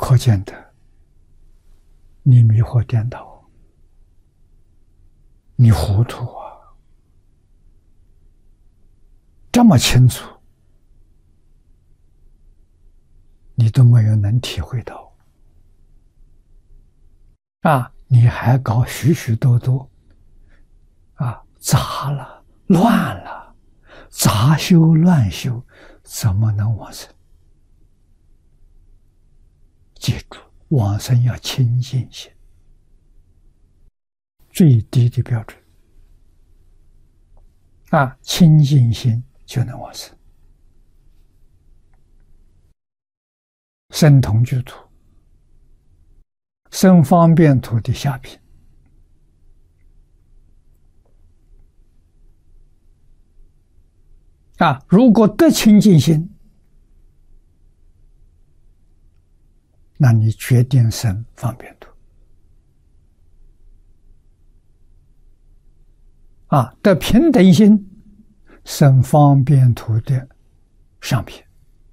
可见的，你迷惑颠倒，你糊涂啊！这么清楚，你都没有能体会到啊！你还搞许许多多啊，杂了、乱了，杂修乱修，怎么能往生？记住，往生要清净心，最低的标准啊，清净心就能往生。生同居土，生方便土的下品啊，如果得清净心，那你决定生方便土啊，得平等心，生方便土的上品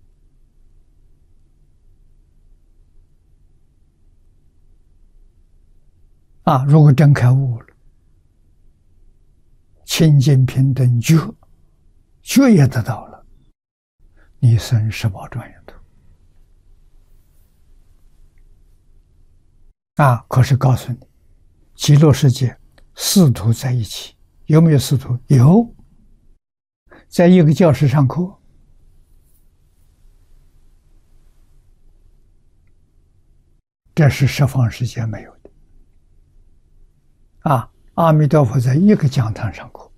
啊。如果真开悟了，清净平等觉也得到了，你生十宝庄严土啊。可是告诉你，极乐世界四土在一起，有没有四土？有，在一个教室上课，这是十方世界没有的啊。阿弥陀佛在一个讲堂上课，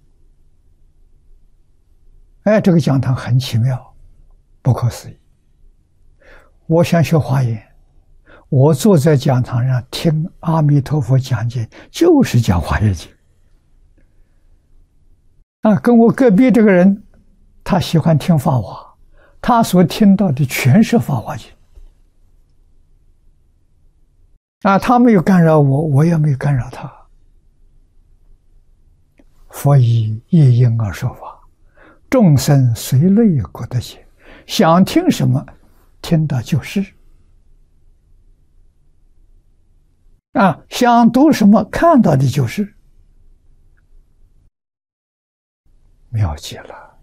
哎，这个讲堂很奇妙，不可思议。我想学华严，我坐在讲堂上听阿弥陀佛讲解，就是讲华严经啊。跟我隔壁这个人，他喜欢听法华，他所听到的全是法华经啊。他没有干扰我，我也没有干扰他。佛以业因而说法，众生随类各得解，想听什么听到就是啊，想读什么看到的就是妙极了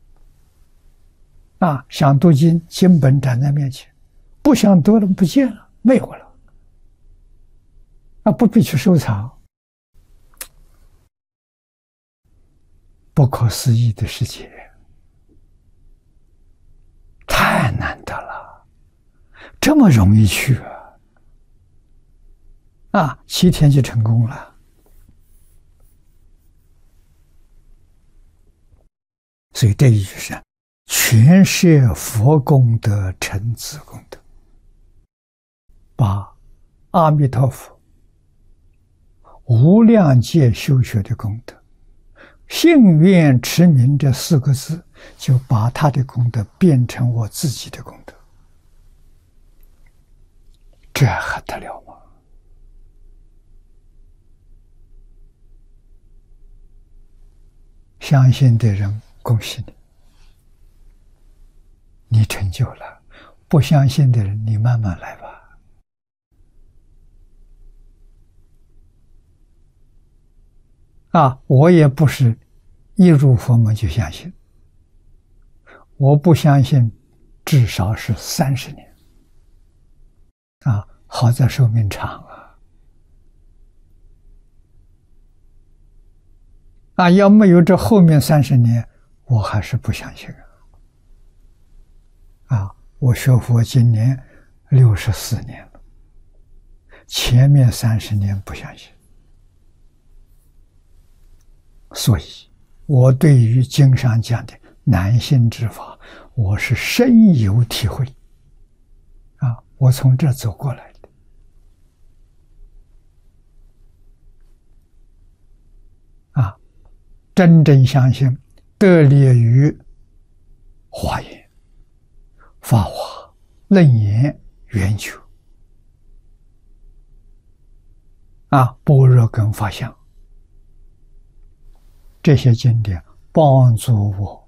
啊。想读经，经本展在面前，不想读了不见了，没有了啊，不必去收藏。不可思议的世界，太难得了，这么容易去啊！7天就成功了。所以这一句是全摄佛功德成子功德，把阿弥陀佛无量劫修学的功德，信愿持名这4个字，就把他的功德变成我自己的功德，这还得了吗？相信的人恭喜你，你成就了；不相信的人，你慢慢来吧。啊，我也不是一入佛门就相信，我不相信至少是30年。啊，好在寿命长啊！啊，要没有这后面30年，我还是不相信啊！我学佛今年64年了，前面30年不相信，所以我对于经上讲的难信之法，我是深有体会啊！我从这走过来的啊，真正相信得力于华严、法华、楞严、圆觉啊，般若跟法相这些经典帮助我